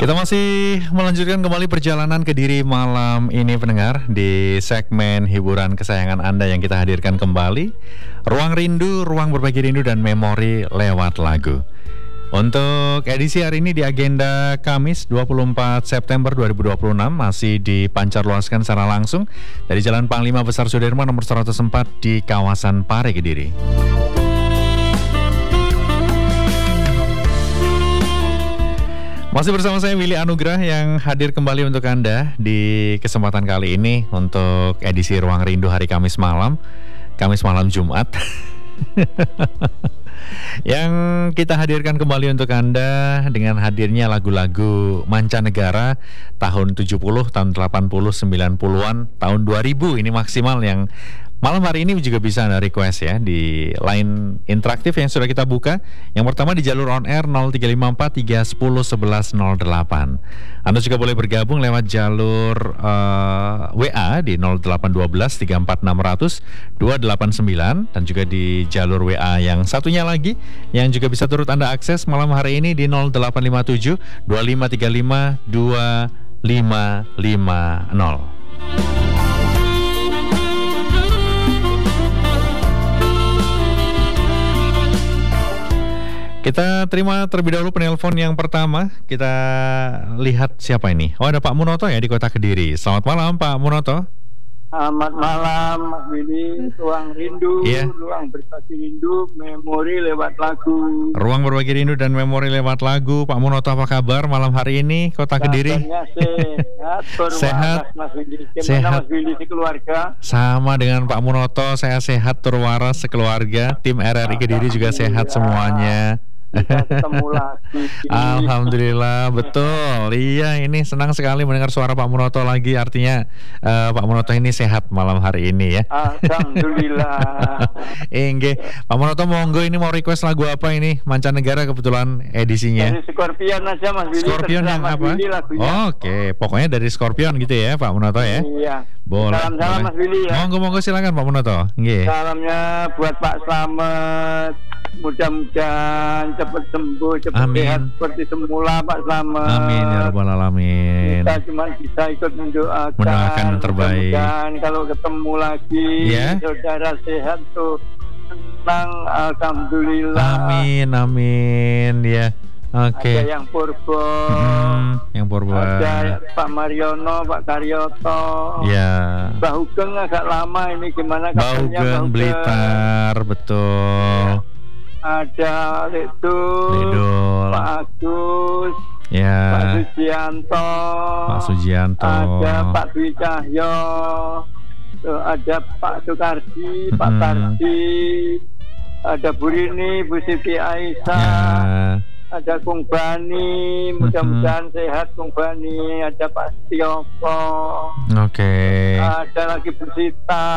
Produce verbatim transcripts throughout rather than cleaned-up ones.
Kita masih melanjutkan kembali perjalanan Kediri malam ini pendengar, di segmen hiburan kesayangan Anda yang kita hadirkan kembali, Ruang Rindu, Ruang Berbagi Rindu dan Memori lewat lagu. Untuk edisi hari ini di agenda Kamis dua puluh empat September dua ribu dua puluh enam masih dipancarluaskan secara langsung dari Jalan Panglima Besar Sudirman nomor seratus empat di kawasan Pare, Kediri. Masih bersama saya Willy Anugrah yang hadir kembali untuk Anda di kesempatan kali ini untuk edisi Ruang Rindu hari Kamis malam, Kamis malam Jumat. Yang kita hadirkan kembali untuk Anda dengan hadirnya lagu-lagu mancanegara tahun tujuh puluh, tahun delapan puluh, sembilan puluhan, tahun dua ribu ini maksimal yang malam hari ini juga bisa Anda request ya di line interaktif yang sudah kita buka. Yang pertama di jalur on air nol tiga lima empat tiga satu nol satu satu nol delapan. Anda juga boleh bergabung lewat jalur uh, W A di nol delapan satu dua tiga empat enam nol nol dua delapan sembilan dan juga di jalur W A yang satunya lagi yang juga bisa turut Anda akses malam hari ini di nol delapan lima tujuh dua lima tiga lima dua lima lima nol. Kita terima terlebih dahulu penelpon yang pertama. Kita lihat siapa ini. Oh, ada Pak Munoto ya di Kota Kediri. Selamat malam Pak Munoto. Selamat malam Mas Willy. Ruang Rindu, yeah. Ruang Berbagi Rindu, Memori lewat lagu. Ruang Berbagi Rindu dan Memori lewat lagu. Pak Munoto, apa kabar malam hari ini Kota Kediri? Sehat, sehat, Mas Willy. Gimana sehat. Mas Willy sekeluarga? Sama dengan Pak Munoto, saya sehat terwaras sekeluarga. Tim R R I Kediri juga sehat semuanya. Kita ketemu lagi. Alhamdulillah, betul. Iya, ini senang sekali mendengar suara Pak Munoto lagi. Artinya uh, Pak Munoto ini sehat malam hari ini ya. Alhamdulillah. Engge, Pak Munoto monggo, ini mau request lagu apa ini? Mancanegara kebetulan edisinya. Dari Scorpion aja Mas Willy. Scorpion yang Mas apa? Oh, Oke, okay. Pokoknya dari Scorpion gitu ya Pak Munoto ya. Iya. Boleh. Salam-salam Mas Willy ya. Monggo monggo silakan Pak Munoto. Nggih. Salamnya buat Pak Slamet. Mudah-mudahan cepat sembuh, cepat Amin. sehat seperti semula Pak Slamet. Amin ya rabbal alamin. Kita cuma bisa ikut mendoakan. Mendoakan yang terbaik. Mudah-mudahan kalau ketemu lagi yeah. saudara sehat tuh senang, alhamdulillah. Amin amin ya. Oke. Okay. Ada yang Purbo, hmm, yang Purbo. ada Pak Mariono, Pak Karyoto. Ya. Mbak Hugeng agak lama ini, gimana kabarnya? Hugeng Blitar, betul. Ada Lidul, Lidul, Pak Agus, ya. Pak Sujianto, Pak Sujianto, ada Pak Dwi Cahyo, tuh, ada Pak Sukardi, mm-hmm. Pak Tardi, ada Bu Rini, Bu Siti Aisyah, ya. Ada Kung Bani, mudah-mudahan mm-hmm. sehat Kung Bani, ada Pak Stioko, oke, okay. Ada lagi Bu Sita.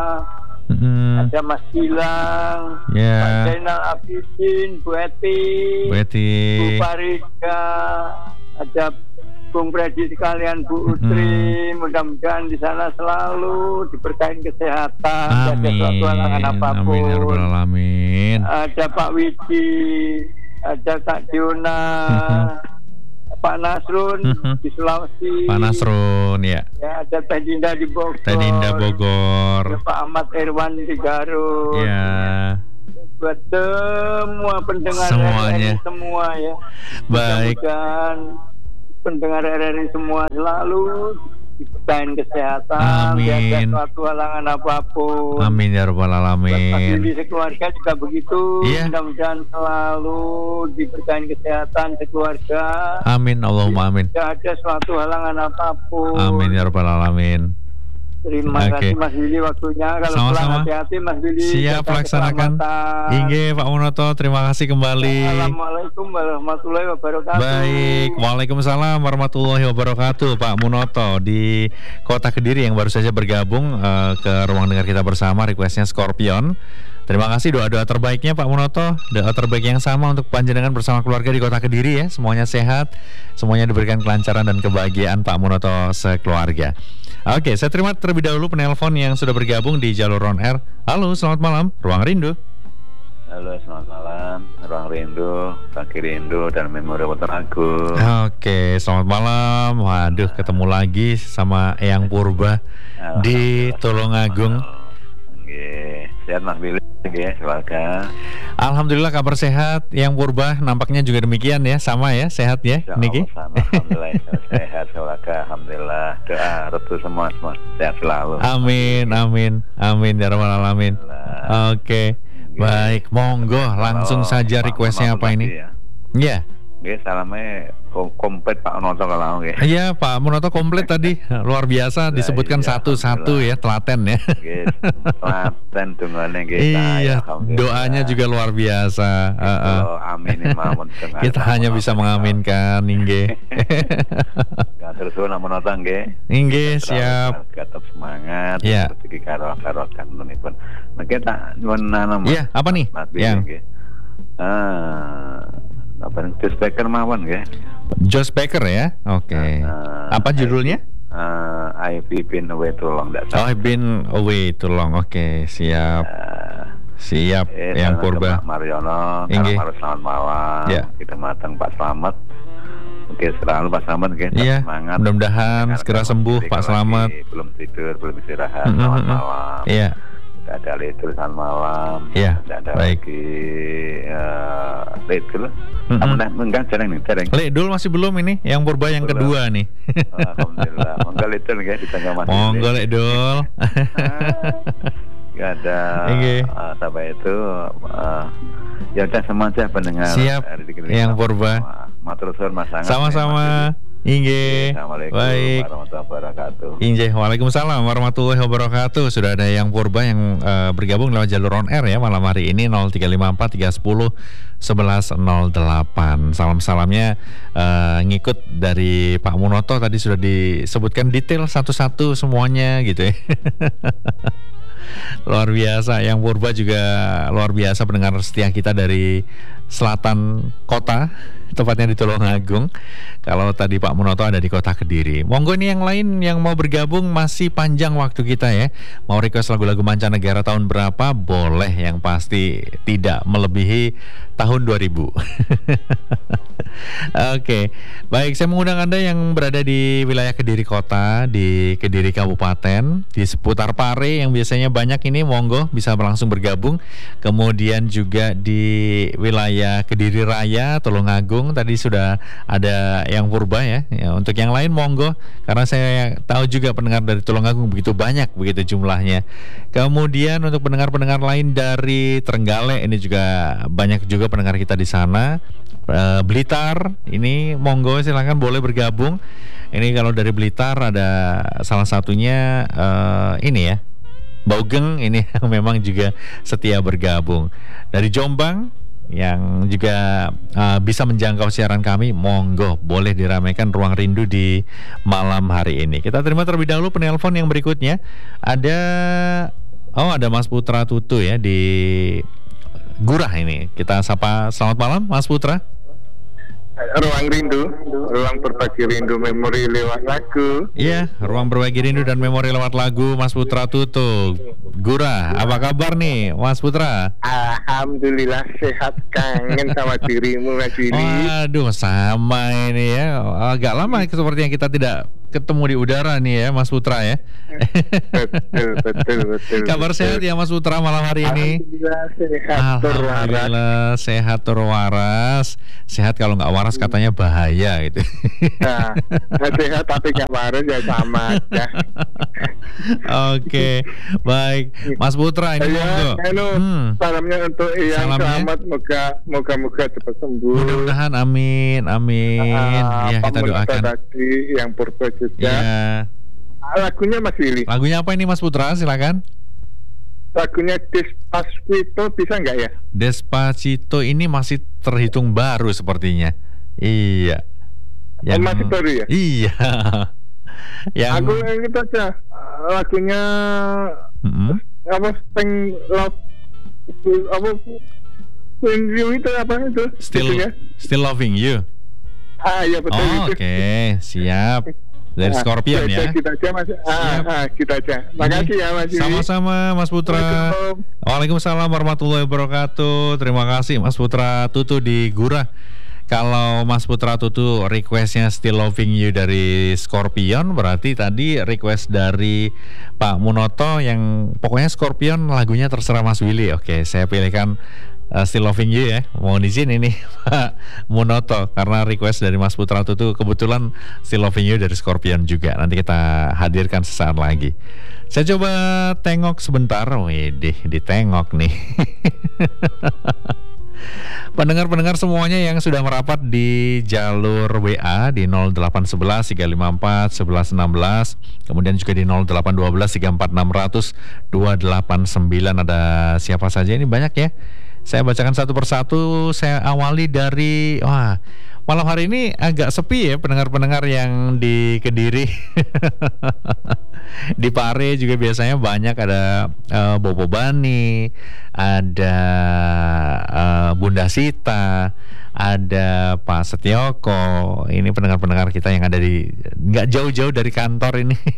Mm-hmm. Ada Mas Gilang, yeah. Pak Zainal Abidin, Bu Eti, Bu Eti, Bu Farida, ada Bung Freddy sekalian, Bu Utri. Mm-hmm. Mudah-mudahan di sana selalu diberkahi kesehatan, amin. Ada suatu halangan apapun. Amin ya rabbal alamin. Ada Pak Widi, ada Kak Diona. Mm-hmm. Pak Nasrun mm-hmm. di Sulawesi. Pak Nasrun ya. Ya, ada Teh Dinda di Bogor. Teh Dinda Bogor. Ada Pak Ahmad Irwan di Garut. Ya. Buat semua pendengar semuanya. R R I semua ya. Baik. Mudah-mudahan pendengar R R I semua selalu diberkahi kesehatan, tiada suatu halangan apapun. Amin ya rabbal alamin. Di sekeluarga juga begitu. Yeah. Mudah-mudahan selalu diberkahi kesehatan sekeluarga. Amin Allahumma amin. Tidak ada suatu halangan apapun. Amin ya rabbal alamin. Terima okay. kasih Mas Willy waktunya. Kalau pulang hati-hati Mas Willy. Siap, laksanakan. Inge Pak Munoto, terima kasih kembali. Assalamualaikum warahmatullahi wabarakatuh. Baik, waalaikumsalam warahmatullahi wabarakatuh Pak Munoto di Kota Kediri yang baru saja bergabung uh, ke ruang dengar kita bersama, requestnya Scorpion. Terima kasih doa-doa terbaiknya Pak Munoto. Doa terbaik yang sama untuk panjenengan bersama keluarga di Kota Kediri ya. Semuanya sehat, semuanya diberikan kelancaran dan kebahagiaan Pak Munoto sekeluarga. Oke, saya terima terlebih dahulu penelpon yang sudah bergabung di jalur on air. Halo, selamat malam, Ruang Rindu. Halo, selamat malam. Ruang Rindu, Pagi Rindu, dan Memori Water Lagu. Oke, selamat malam. Waduh, ketemu lagi sama Eyang Purba di Tulungagung. Oke, sehat Mas Billy, ya, keluarga. Alhamdulillah kabar sehat. Eyang Purba nampaknya juga demikian ya, sama ya, sehat ya, Niki. Sama, alhamdulillah sehat keluarga, alhamdulillah. Doa restu semua, semua sehat selalu. Amin, amin, amin ya rabbal alamin. Oke. Baik, monggo langsung Kalau saja requestnya apa ini? Ya. Oke, salamnya komplit Pak Noto kalau nggih. Iya, Pak Munoto komplit tadi. Luar biasa disebutkan iya, satu-satu ya, telaten ya. Nggih, telaten dungane nggih. Iya, doanya juga luar biasa. Heeh. Amin mawon. Kita hanya bisa mengaminkan nggih. Terus namun nonton nggih. Nggih, siap. Tetap semangat. Iya. Rezeki karo-karo kan menipun. Mungkin tak nyuwun nanam. Iya, apa nih? Yang ah, apa nih? Josh Baker mawon nggih. Josh Baker ya. Oke. Okay. Uh, apa judulnya? Uh, I've been away too long. Oh, I've been away too long. Oke, okay, siap. Uh, siap. Eh, yang Purba. Pak Mariono, Karamarus, selamat malam. Yeah. Kita matang Pak Slamet. Oke, selalu Pak Slamet, okay, yeah. semangat. Mudah-mudahan segera sembuh Pak Slamet. Belum tidur, belum istirahat. Mm-hmm. Selamat malam. Iya. Yeah. Tidak ada Lidl, selamat malam. Iya. Tidak ada baik. lagi uh, Lidl. Mm-hmm. Enggak, enggak, jarang nih, jarang. Lidl masih belum ini, yang Purba yang belum. Kedua nih. Alhamdulillah. Monggo Lidl ya di tengah masih. Monggo Lidl. Gak ada uh, sampai itu uh, ya udah semua aja pendengar. Siap. Yang Purba. Matur suwun Mas Sangat. Sama-sama. Inge. Assalamualaikum Baik. warahmatullahi wabarakatuh. Inge, waalaikumsalam warahmatullahi wabarakatuh. Sudah ada yang Purba yang uh, bergabung lewat jalur on air ya malam hari ini nol tiga lima empat tiga satu nol sebelas nol delapan. Salam-salamnya uh, ngikut dari Pak Munoto tadi sudah disebutkan detail satu-satu semuanya gitu ya. Luar biasa. Yang Purba juga luar biasa pendengar setia kita dari selatan kota, tepatnya di Tulungagung. Kalau tadi Pak Munoto ada di kota Kediri. Monggo ini yang lain yang mau bergabung, masih panjang waktu kita ya. Mau request lagu-lagu mancanegara tahun berapa? Boleh, yang pasti tidak melebihi tahun dua ribu. Oke, baik, saya mengundang Anda yang berada di wilayah Kediri Kota, di Kediri Kabupaten, di seputar Pare yang biasanya banyak ini, monggo bisa langsung bergabung. Kemudian juga di wilayah Kediri Raya, Tulungagung, tadi sudah ada yang Purba ya. Ya, untuk yang lain monggo, karena saya tahu juga pendengar dari Tulungagung begitu banyak, begitu jumlahnya. Kemudian untuk pendengar-pendengar lain dari Trenggalek, ini juga banyak juga pendengar kita di sana. Uh, Blitar, ini monggo silakan boleh bergabung. Ini kalau dari Blitar ada salah satunya uh, ini ya, Baugeng, ini memang juga setia bergabung. Dari Jombang yang juga uh, bisa menjangkau siaran kami, monggo boleh diramaikan Ruang Rindu di malam hari ini. Kita terima terlebih dahulu penelpon yang berikutnya. Ada oh ada Mas Putra Tutu ya di Gurah ini. Kita sapa, selamat malam Mas Putra. Ruang Rindu, ruang berbagi rindu, memori lewat lagu. Iya, ruang berbagi rindu dan memori lewat lagu, Mas Putra Tutu Gurah. Apa kabar nih Mas Putra? Alhamdulillah sehat, kangen sama dirimu Mas Willy. Waduh, sama ini ya. Agak lama seperti yang kita tidak ketemu di udara nih ya Mas Putra ya. Betul, betul, betul. Kabar betul. Sehat ya Mas Putra malam hari ini? Alhamdulillah sehat terwaras. Alhamdulillah sehat terwaras. Sehat, kalau nggak waras katanya bahaya gitu. Nah, sehat tapi nggak waras ya sama aja. Oke, baik Mas Putra ini monggo. Halo, hmm. salamnya untuk yang selamat, moga moga moga cepat sembuh. Mudah-mudahan, amin, amin. Ah, ya kita doakan. Tadi yang Purba juga. Ya. Lagunya Mas Willy. Lagunya apa ini Mas Putra? Silakan. Lagunya Despacito bisa nggak ya? Despacito ini masih terhitung baru sepertinya. Iya. Yang... Oh, masih baru ya? Iya. Yang... Aku yang itu aja. Lagunya mm-hmm. apa? Speng Love apa? When You itu apa itu? Still, itunya? Still Loving You. Ah iya betul. Oh, oke, okay. Siap. dari nah, Scorpion ya. Kita aja Mas. Ah, ah, kita aja. Makasih ya Mas. Sama-sama Mas Putra. Waalaikumsalam warahmatullahi wabarakatuh. Terima kasih Mas Putra Tutu di Gurah. Kalau Mas Putra Tutu requestnya Still Loving You dari Scorpion, berarti tadi request dari Pak Munoto yang pokoknya Scorpion lagunya terserah Mas Willy. Oke, saya pilihkan uh, Still Loving You ya. Mohon izin ini Pak Munoto karena request dari Mas Putra Tutu kebetulan Still Loving You dari Scorpion juga. Nanti kita hadirkan sesaat lagi. Saya coba tengok sebentar. Wih, ditengok nih. Pendengar-pendengar semuanya yang sudah merapat di jalur W A di nol delapan satu satu tiga lima empat satu satu satu enam, kemudian juga di nol delapan satu dua tiga empat enam nol nol dua delapan sembilan. Ada siapa saja ini, banyak ya. Saya bacakan satu persatu. Saya awali dari wah, malam hari ini agak sepi ya pendengar-pendengar yang di Kediri. Di Pare juga biasanya banyak, ada uh, Bobo Bani, ada uh, Bunda Sita, ada Pak Setioko. Ini pendengar-pendengar kita yang ada di nggak jauh-jauh dari kantor ini.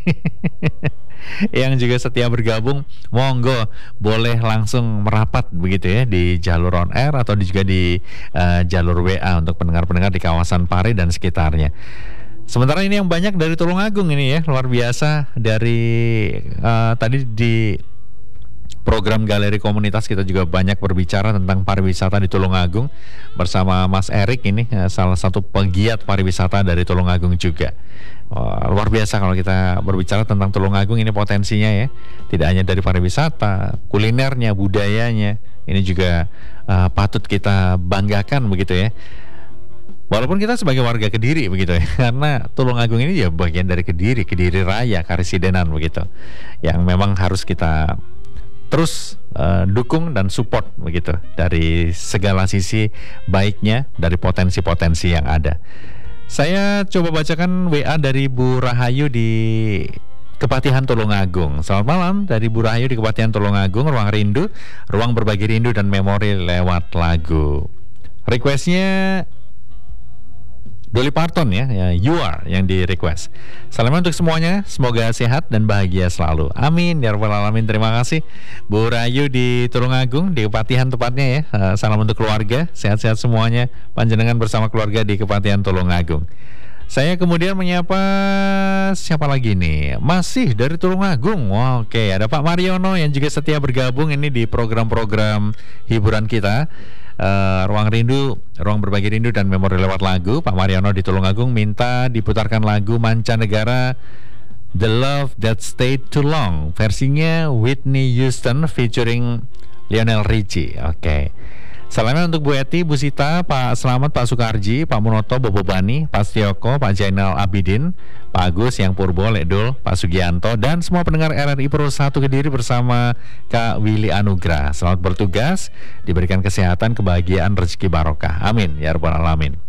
Yang juga setia bergabung, monggo boleh langsung merapat begitu ya di jalur on air atau juga di uh, jalur W A untuk pendengar-pendengar di kawasan Pare dan sekitarnya. Sementara ini yang banyak dari Tulungagung ini ya, luar biasa. Dari uh, tadi di program Galeri Komunitas kita juga banyak berbicara tentang pariwisata di Tulungagung bersama Mas Erik ini, salah satu pegiat pariwisata dari Tulungagung juga. Oh, luar biasa kalau kita berbicara tentang Tulungagung ini potensinya ya. Tidak hanya dari pariwisata, kulinernya, budayanya, ini juga uh, patut kita banggakan begitu ya. Walaupun kita sebagai warga Kediri begitu ya, karena Tulungagung ini ya bagian dari Kediri, Kediri Raya, Karisidenan begitu, yang memang harus kita terus uh, dukung dan support begitu dari segala sisi baiknya, dari potensi-potensi yang ada. Saya coba bacakan W A dari Bu Rahayu di Kepatihan Tulungagung. Selamat malam dari Bu Rahayu di Kepatihan Tulungagung. Ruang rindu, ruang berbagi rindu dan memori lewat lagu. Requestnya Dolly Parton ya, ya, You Are yang di request. Salam untuk semuanya, semoga sehat dan bahagia selalu. Amin ya rabbal alamin. Terima kasih Bu Rayu di Tulungagung, di Kepatihan tepatnya ya. Uh, salam untuk keluarga, sehat-sehat semuanya. Panjenengan bersama keluarga di Kepatihan Tulungagung. Saya kemudian menyapa siapa lagi nih? Masih dari Tulungagung. Wow, oke, okay. Ada Pak Mariono yang juga setia bergabung ini di program-program hiburan kita. Uh, ruang rindu, ruang berbagi rindu dan memori lewat lagu. Pak Mariono di Tulungagung minta diputarkan lagu mancanegara The Love That Stayed Too Long, versinya Whitney Houston featuring Lionel Richie. Oke, okay. Salamnya untuk Bu Eti, Bu Sita, Pak Selamat, Pak Sukarji, Pak Munoto, Bobo Bani, Pak Stioko, Pak Jainal Abidin, Pak Agus, Yang Purbo, Lekdul, Pak Sugianto, dan semua pendengar R R I Pro satu Kediri bersama Kak Willy Anugrah. Selamat bertugas, diberikan kesehatan, kebahagiaan, rezeki barokah. Amin ya rabbal alamin.